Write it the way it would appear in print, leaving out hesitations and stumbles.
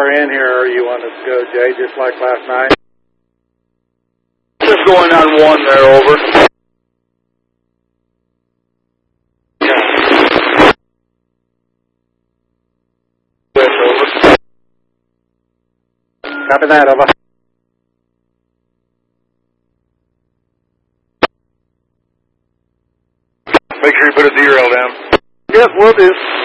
far in here you want us to go, Jay, just like last night? Just going on 1 there, over. Over. Copy that, over. Make sure you put a D-rail down. Yes, we'll do.